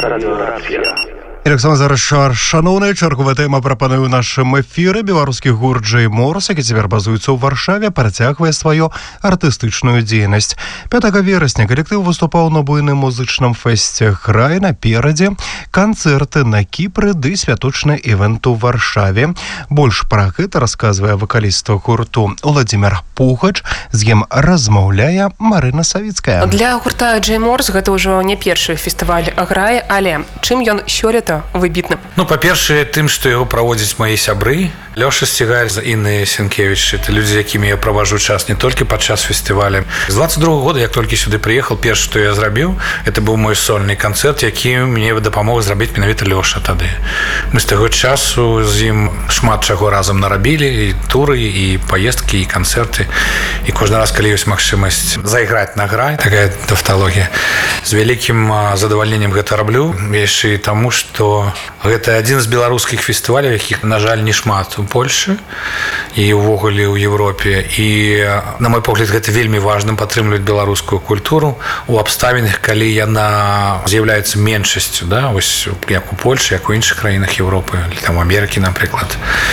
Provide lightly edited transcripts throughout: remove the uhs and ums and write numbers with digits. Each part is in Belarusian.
Радиография. Александр Зарашар, шановная чарговая тема прапаную ў нашым эфіры. Беларускі гурт Джей Морс, які цяпер базуецца ў Варшаве, працягвае сваю артыстычную дзейнасць. 5 верасня калектыў выступаў на буйным музычным фэсце «Грай», наперадзе канцэрты на Кіпры ды святочны івэнт у Варшаве. Больш пра гэта расказвае вакаліст гурту Владзімир Пугач, з ім размаўляе Марына Савіцкая. Для гурта Джей Морс гэта ўжо не першы фестываль «Грай», але чым ён сёлета выбітным? Па-першае, тым, што яго праводзяць мае сябры. Лёша Сцігаль, Інна Сенкевіч. Это людзі, якімі я праважу час не толькі падчас фестываля. З 22-го года, як толькі сюды прыехаў, перш, што я зрабіў, это быў мой сольны канцэрт, які мне дапамог зрабіць менавіта Лёша тады. Мы з таго часу з ім шмат чаго разам нарабілі, і туры, і паездкі, і канцэрты. І кожны раз, калі ёсць магчымасць зайграць на «Грай», такая тавталогія, з вялікім задавальненнем гэта раблю, яшчэ і таму, што гэта адзін з беларускіх фестываляў, якіх, на жаль, не шмат у Польшы і ўвогуле ў Еўропе. І, на мой погляд, гэта вельмі важным падтрымліваць беларускую культуру у абставінах, калі яна з'яўляецца меншасцю, да? Вось, як у Польшы, як у іншых краінах Еўропы, там у Амерыкі, напрыклад.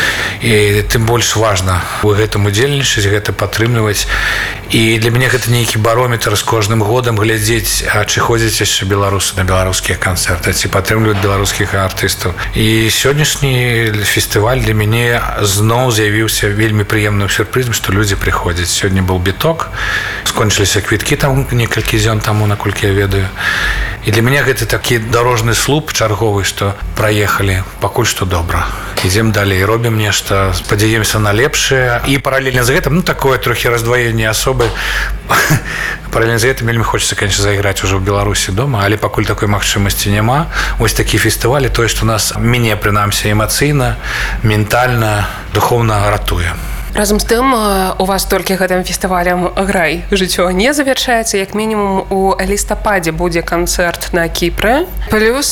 І тым больш важна у гэтым удзельнічаць, гэта падтрымліваць. І для мяне гэта нейкі барометр з кожным годам глядзець, ці ходзяць яшчэ беларусы на беларускія канцэрты, ці падтрымліваць беларускіх артыстаў. І сённяшні фестываль для мяне зноў з'явіўся вельмі прыемным сюрпрызам, што людзі прыходзяць. Сёння быў біток, скончыліся квіткі там некалькі дзён таму, наколькі я ведаю. І для мяне гэта такі дарожны слуп чарговы, што праехалі, пакуль што добра. Ідзем далей, робім нешта, спадзяёмся на лепшае. І паралельна з гэтым, такое трохі раздваенне асобы. Паралельна з гэтым вельмі хочацца, конечно, зайграць ужо ў Беларусі дома, але пакуль такой магчымасці няма. Вось такі фестывалі, тое, што нас, мяне прынамсі, эмацыйна, ментальна, духоўна ратуе. Разам з тым, у вас толькі гэтым фестывалем «Грай» жыццё не завяршаецца. Як мінімум у лістападзе будзе канцэрт на Кіпры. Плюс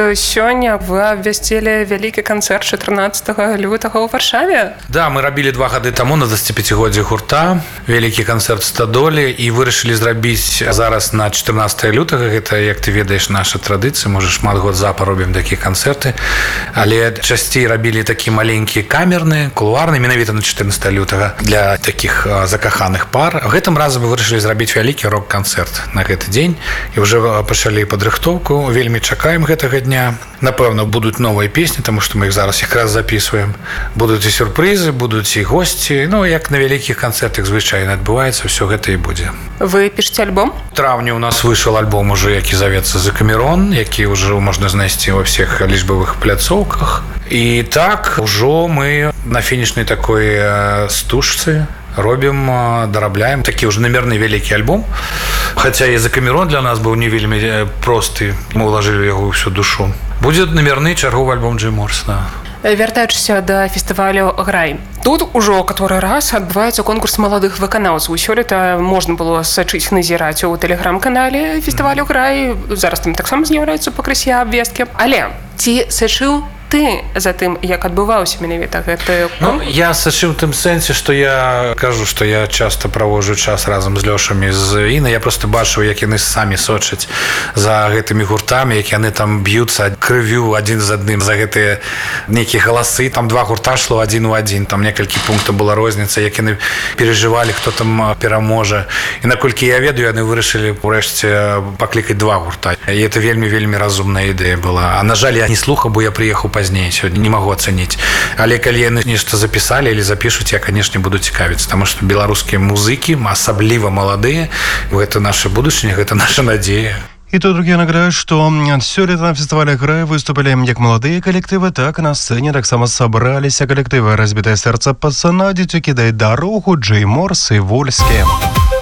сёння вы абвясцілі вялікі канцэрт 14 лютага ў Варшаве. Да, мы рабілі 2 гады таму на 25-годдзе гурта вялікі канцэрт «Стадолі» і вырашылі зрабіць зараз на 14 лютага. Гэта, як ты ведаеш, наша традыцыя. Можа, шмат год запар робім такія канцэрты. Але часцей рабілі такі маленькія камерныя, кулуарныя, менавіта на 14 лютага для такіх закаханых пар. Гэтым разам мы вырашылі зрабіць вялікі рок-канцэрт на гэты дзень і ўжо пачалі падрыхтоўку. Вельмі чакаем гэтага дня. Напэўна, будуць новыя песні, таму што мы іх зараз якраз запісваем. Будуць і сюрпрызы, будуць і госці. Ну, як на вялікіх канцэртах звычайна адбываецца, ўсё гэта і будзе. Вы пішаце альбом? У траўні у нас выйшаў альбом уже, які завецца «Закамерон», які ўжо можна знайсці ва ўсіх лічбавых пляцоўках. І так, ужо мы на фінішнай такой стужцы робім, дарабляем такі ўжо намерны вялікі альбом. Хаця і «Закамерон» для нас быў не вельмі просты, мы ўлажылі яго ўсю душу. Будзе намерны чарговы альбом Джей Морс. Вяртаючыся да фестывалю «Грай». Тут ужо каторы раз адбываецца конкурс маладых выканаўцаў. Сёлета можна было сачыць, назіраць у тэлеграм-канале фестывалю «Грай». Зараз там таксама з'яўляюцца пакрысе абвесткі. Але ці сачыў ты за тым, як адбываўся менавіта гэты конкурс? Я сачыў у тым сэнсе, што я кажу, што я часта праводжу час разам з Лёшамі, з Інай. Я просто бачыў, як яны самі сочаць за гэтымі гуртамі, як яны там б'юцца крывю адзін з адным за гэтыя нейкія галасы. Там 2 гурта шло 1 у 1, там некалькі пунктаў была розніца, як яны перажывалі, хто там пераможа. І наколькі я ведаю, яны вырашылі ўрэшце паклікаць 2 гурта. І это вельмі разумная ідэя была. А на жаль, я не слухаў, бо я прыехаў пазней, сёння не магу ацаніць. Але калі яны нешта запісалі или запішуць, я, канешне, буду цікавіцца, таму што беларускія музыкі, асабліва маладыя, гэта наша будучыня, гэта наша надзея. И то другие награды, что сёлета на фестивале «Грай» выступили как молодые коллективы, так и на сцене так само собрались коллективы «Разбитое сердце пацана», «Дитё кидает дорогу», «Джей Морс» и «Вольские».